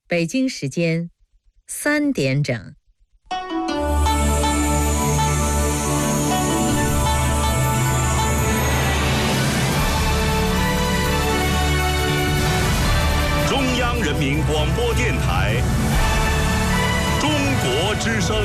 北京时间3点整。 中央人民广播电台中国之声。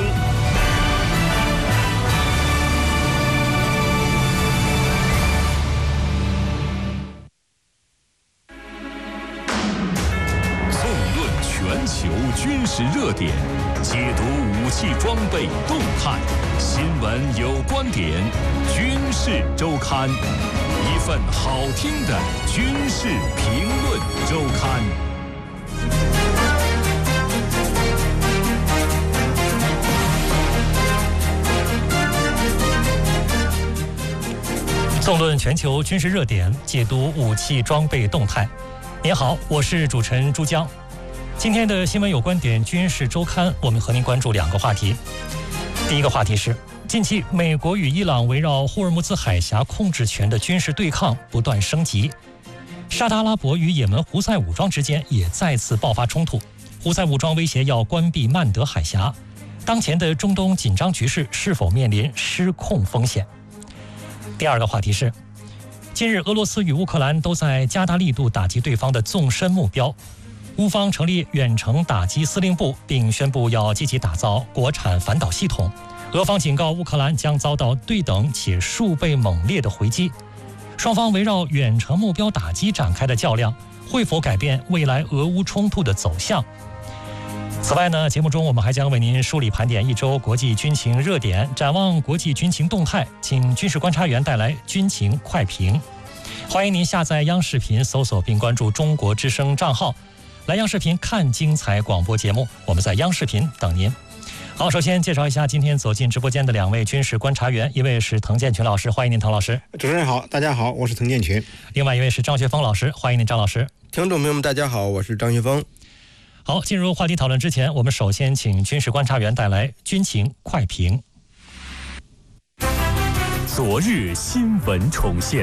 全球军事热点，解读武器装备动态，新闻有观点，军事周刊，一份好听的军事评论周刊。 纵论全球军事热点，解读武器装备动态。您好，我是主持人朱江。今天的新闻有观点军事周刊，我们和您关注2个话题。第一个话题是，近期美国与伊朗围绕霍尔木兹海峡控制权的军事对抗不断升级，沙特阿拉伯与也门胡塞武装之间也再次爆发冲突，胡塞武装威胁要关闭曼德海峡。当前的中东紧张局势是否面临失控风险？第2个话题是，近日俄罗斯与乌克兰都在加大力度打击对方的纵深目标。乌方成立远程打击司令部，并宣布要积极打造国产反导系统。俄方警告乌克兰将遭到对等且数倍猛烈的回击。双方围绕远程目标打击展开的较量，会否改变未来俄乌冲突的走向？此外呢，节目中我们还将为您梳理盘点一周国际军情热点，展望国际军情动态，请军事观察员带来军情快评。欢迎您下载央视频，搜索并关注中国之声账号，来央视频看精彩广播节目，我们在央视频等您。好，首先介绍一下今天走进直播间的2位军事观察员，一位是滕建群老师，欢迎您滕老师。 主持人好，大家好，我是滕建群。 另外一位是张学峰老师，欢迎您张老师。 听众朋友们大家好，我是张学峰。 好，进入话题讨论之前，我们首先请军事观察员带来军情快评。 昨日新闻重现。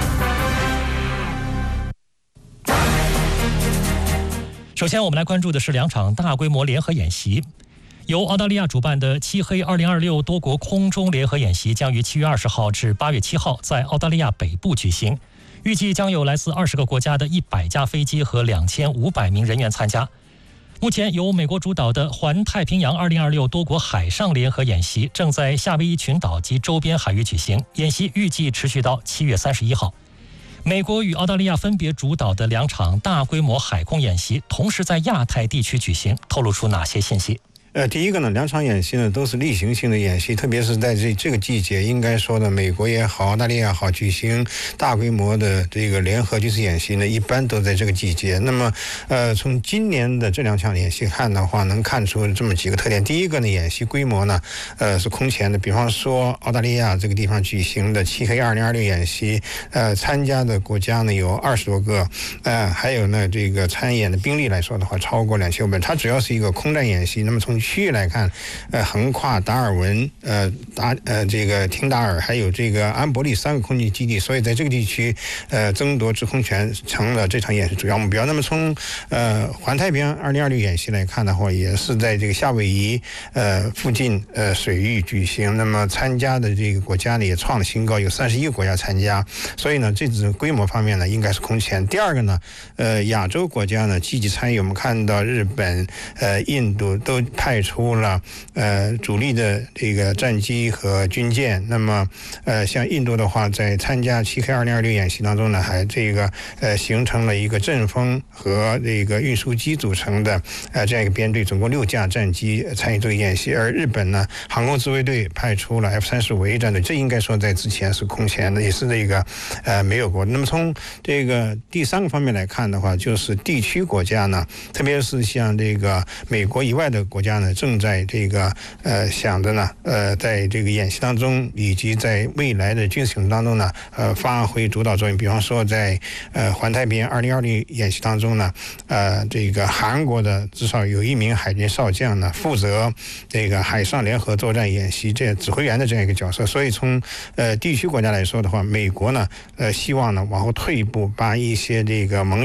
首先我们来关注的是2场大规模联合演习。由澳大利亚主办的漆黑2026多国空中联合演习将于7月20号至8月7号在澳大利亚北部举行，预计将有来自20个国家的100架飞机和2500名人员参加。目前由美国主导的环太平洋2026多国海上联合演习正在夏威夷群岛及周边海域举行，演习预计持续到7月31号。美国与澳大利亚分别主导的2场大规模海空演习同时在亚太地区举行，透露出哪些信息？ 第一个呢，2场演习呢都是例行性的演习，特别是在这个季节，应该说呢，美国也好，澳大利亚也好，举行大规模的这个联合军事演习呢，一般都在这个季节。那么，从今年的这2场演习看的话，能看出这么几个特点。第一个呢，演习规模呢，是空前的。比方说，澳大利亚这个地方举行的漆黑2026演习，参加的国家呢有20多个，还有呢这个参演的兵力来说的话，超过2500。它主要是一个空战演习。那么从区域来看，横跨达尔文、这个廷达尔还有这个安伯利3个空军基地，所以在这个地区，争夺制空权成了这场演习主要目标。那么从环太平洋2026演习来看的话，也是在这个夏威夷附近水域举行。那么参加的这个国家呢也创了新高，有31个国家参加，所以呢这支规模方面呢应该是空前。第二个呢，亚洲国家呢积极参与，我们看到日本、印度都派出了主力的这个战机和军舰。那么像印度的话，在参加漆黑2026演习当中呢，还这个形成了一个阵风和这个运输机组成的这样一个编队，总共6架战机参与这个演习。而日本呢，航空自卫队派出了 F-35A 战队，这应该说在之前是空前的，也是这个没有过。那么从这个第3个方面来看的话，就是地区国家呢，特别是像这个美国以外的国家呢，正在这个想着呢，在这个演习当中以及在未来的军事行动当中呢，发挥主导作用。比方说在环太平洋2026演习当中呢，这个韩国的至少有1名海军少将呢，负责这个海上联合作战演习这指挥员的这样一个角色。所以从地区国家来说的话，美国呢希望呢往后退一步，把一些这个盟友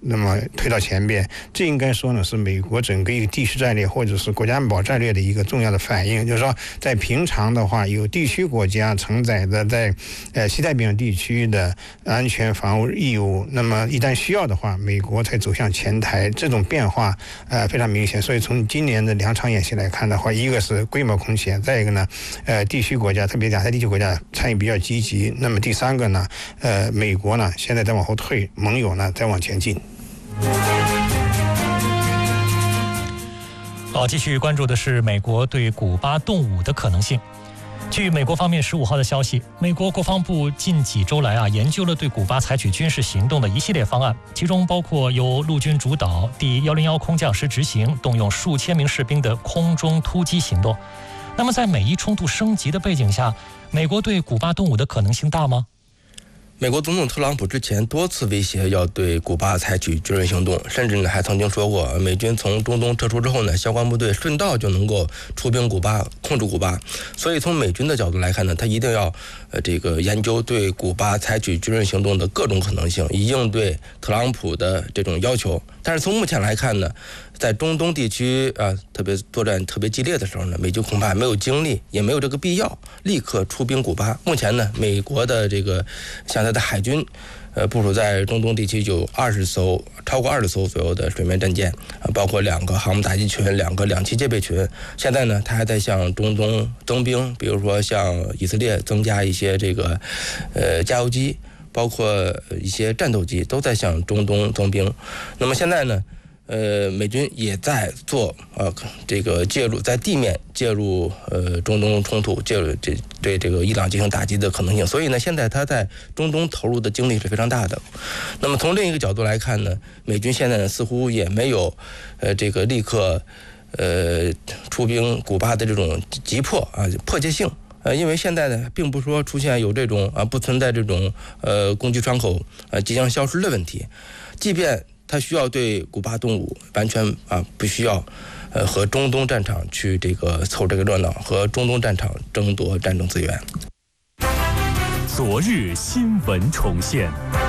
那么推到前边，这应该说呢是美国整个一个地区战略或者是国家安保战略的一个重要的反应。就是说，在平常的话，有地区国家承载的在西太平洋地区的安全防务义务，那么一旦需要的话，美国才走向前台，这种变化非常明显。所以从今年的2场演习来看的话，一个是规模空前，再一个呢地区国家特别亚太地区国家参与比较积极，那么第三个呢美国呢现在在往后退，盟友呢在往前进。 好，继续关注的是美国对古巴动武的可能性。据美国方面15号的消息，美国国防部近几周来研究了对古巴采取军事行动的一系列方案，其中包括由陆军主导、第101空降师执行、动用数千名士兵的空中突击行动。那么在美伊冲突升级的背景下，美国对古巴动武的可能性大吗？ 美国总统特朗普之前多次威胁要对古巴采取军事行动，甚至呢还曾经说过，美军从中东撤出之后呢，相关部队顺道就能够出兵古巴，控制古巴。所以从美军的角度来看呢，他一定要研究对古巴采取军事行动的各种可能性，以应对特朗普的这种要求。但是从目前来看呢，在中东地区特别作战特别激烈的时候呢，美军恐怕没有精力，也没有这个必要立刻出兵古巴。目前呢，美国的像它的海军部署在中东地区有超过20艘左右的水面战舰，包括2个航母打击群、2个两栖戒备群。现在呢，它还在向中东增兵，比如说向以色列增加一些加油机，包括一些战斗机都在向中东增兵。那么现在呢，美军也在做介入，在地面介入中东冲突，介入对这个伊朗进行打击的可能性。所以呢，现在他在中东投入的精力是非常大的。那么从另一个角度来看呢，美军现在呢似乎也没有立刻出兵古巴的这种急迫迫切性。因为现在呢，并不说出现有这种不存在这种攻击窗口即将消失的问题，即便他需要对古巴动武，完全不需要和中东战场去凑这个热闹，和中东战场争夺战争资源。 昨日新闻重现。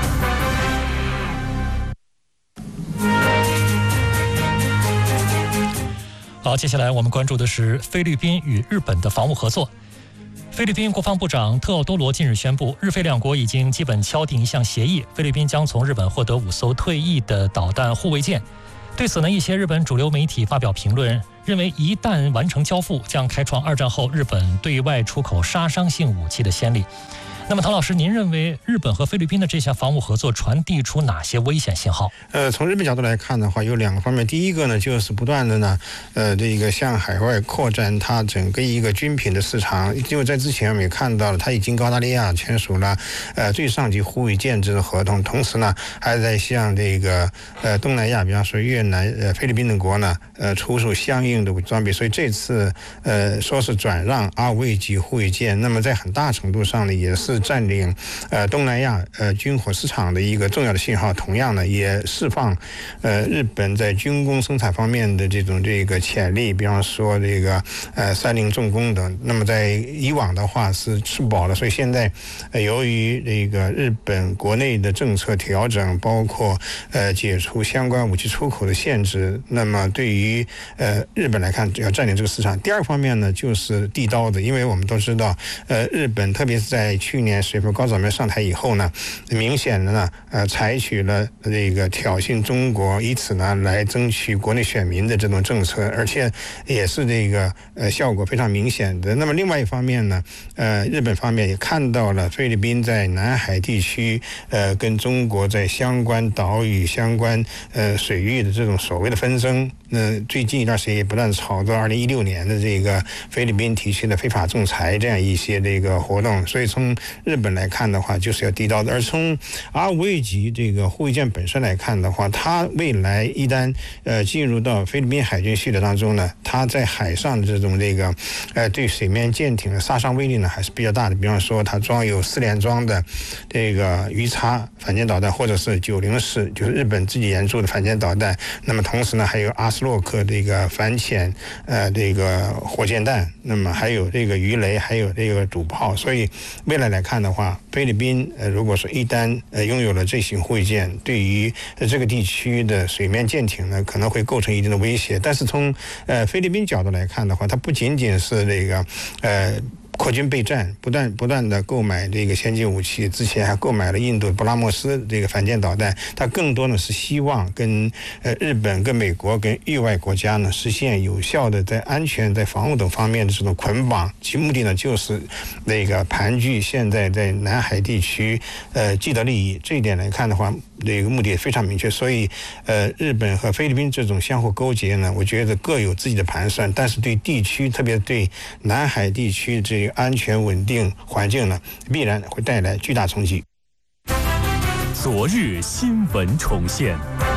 好，接下来我们关注的是菲律宾与日本的防务合作。菲律宾国防部长特奥多罗近日宣布，日菲两国已经基本敲定一项协议，菲律宾将从日本获得5艘退役的导弹护卫舰。对此呢，一些日本主流媒体发表评论，认为一旦完成交付，将开创2战后日本对外出口杀伤性武器的先例。那么唐老师，您认为日本和菲律宾的这项防务合作传递出哪些危险信号？ 从日本角度来看的话，有2个方面。第一个呢，就是不断的呢，向海外扩展它整个一个军品的市场。因为在之前我们也看到了，它已经跟澳大利亚签署了最上级护卫舰这个合同，同时呢，还在向东南亚，比方说越南、菲律宾等国呢，出售相应的装备。所以这次说是转让2级护卫舰，那么在很大程度上呢，也是占领东南亚军火市场的一个重要的信号。同样呢，也释放日本在军工生产方面的这个潜力，比方说三菱重工等。那么在以往的话是吃饱了，所以现在由于日本国内的政策调整，包括解除相关武器出口的限制，那么对于日本来看要占领这个市场。第二方面呢，就是地道的，因为我们都知道日本特别是在去年10月份高岛苗上台以后呢，明显的呢采取了挑衅中国，以此呢来争取国内选民的这种政策，而且也是效果非常明显的。那么另外一方面呢，日本方面也看到了菲律宾在南海地区跟中国在相关岛屿、相关水域的这种所谓的纷争。最近一段时间也不断炒作2016年的菲律宾提出的非法仲裁这样一些活动，所以从日本来看的话，就是要地道的。而从R5A级护卫舰本身来看的话，它未来一旦进入到菲律宾海军系统当中呢，它在海上的这种对水面舰艇的杀伤威力呢还是比较大的。比方说，它装有4连装的鱼叉反舰导弹，或者是904，就是日本自己研制的反舰导弹。那么同时呢，还有阿斯洛克反潜火箭弹，那么还有鱼雷，还有主炮。所以未来来看的话，菲律宾如果说一旦拥有了这型护卫舰，对于这个地区的水面舰艇呢，可能会构成一定的威胁。但是从菲律宾角度来看的话，它不仅仅是这个扩军备战，不断的购买这个先进武器，之前还购买了印度布拉莫斯这个反舰导弹。它更多呢是希望跟日本、跟美国、跟域外国家呢实现有效的在安全、在防务等方面的这种捆绑。其目的呢就是那个盘踞现在在南海地区既得利益。这一点来看的话，这个目的也非常明确。所以日本和菲律宾这种相互勾结呢，我觉得各有自己的盘算，但是对地区，特别对南海地区这个安全稳定环境呢，必然会带来巨大冲击。 昨日新闻重现。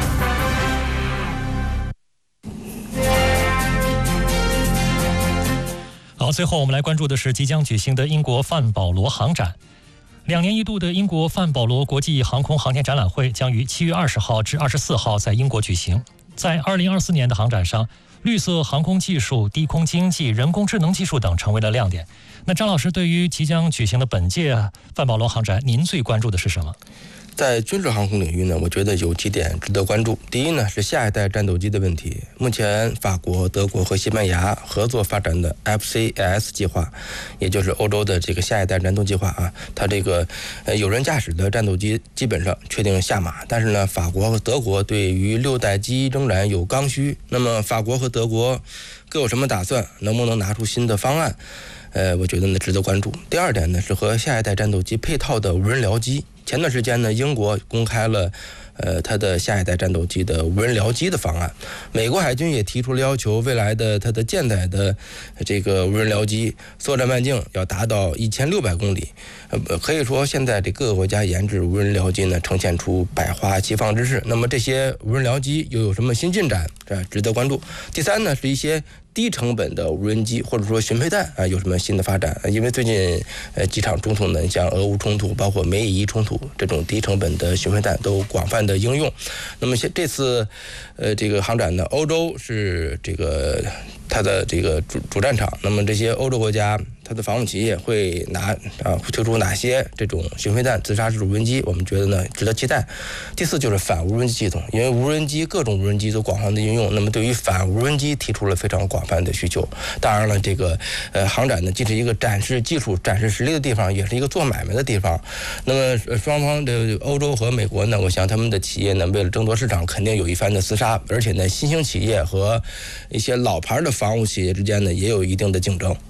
好，最后我们来关注的是即将举行的英国范保罗航展。2年一度的英国范保罗国际航空航天展览会将于7月20号至24号在英国举行。在2024年的航展上，绿色航空技术、低空经济、人工智能技术等成为了亮点。那张老师，对于即将举行的本届范保罗航展，您最关注的是什么？ 在军事航空领域呢，我觉得有几点值得关注。第一呢，是下一代战斗机的问题。目前法国、德国和西班牙合作发展的 FCAS 计划，也就是欧洲的这个下一代战斗计划啊，它这个有人驾驶的战斗机基本上确定下马，但是呢，法国和德国对于6代机仍然有刚需。那么法国和德国各有什么打算？能不能拿出新的方案？我觉得呢值得关注。第二点呢，是和下一代战斗机配套的无人僚机。前段时间呢，英国公开了它的下一代战斗机的无人僚机的方案。美国海军也提出了要求，未来的它的舰载的这个无人僚机作战半径要达到1600公里。可以说现在这各个国家研制无人僚机呢，呈现出百花齐放之势。那么这些无人僚机又有什么新进展？值得关注。第三呢，是一些低成本的无人机或者说巡配弹有什么新的发展？因为最近几场冲突呢，像俄乌冲突，包括美以伊冲突，这种低成本的巡配弹都广泛的应用。那么这次这个航展呢，欧洲是这个它的这个主战场。那么这些欧洲国家，它的防务企业会推出哪些这种巡飞弹、自杀式无人机？我们觉得呢值得期待。第四就是反无人机系统，因为无人机各种无人机都广泛的应用，那么对于反无人机提出了非常广泛的需求。当然了，这个航展呢既是一个展示技术、展示实力的地方，也是一个做买卖的地方。那么双方的欧洲和美国呢，我想他们的企业呢为了争夺市场，肯定有一番的厮杀，而且呢新兴企业和一些老牌的防务企业之间呢也有一定的竞争。